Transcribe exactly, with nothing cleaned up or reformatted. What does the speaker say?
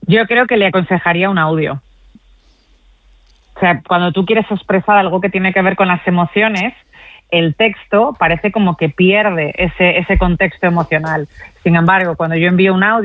Yo creo que le aconsejaría un audio. O sea, cuando tú quieres expresar algo que tiene que ver con las emociones, el texto parece como que pierde ese, ese contexto emocional. Sin embargo, cuando yo envío un audio,